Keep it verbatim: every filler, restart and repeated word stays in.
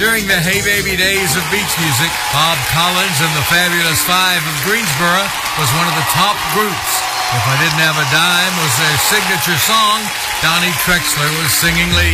During the Hey Baby days of beach music, Bob Collins and the Fabulous Five of Greensboro was one of the top groups. If I Didn't Have a Dime was their signature song. Donnie Trexler was singing lead.